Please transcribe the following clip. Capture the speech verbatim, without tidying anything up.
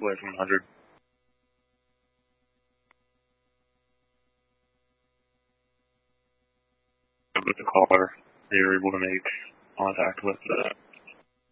away from one hundred. With the caller, they were able to make contact with the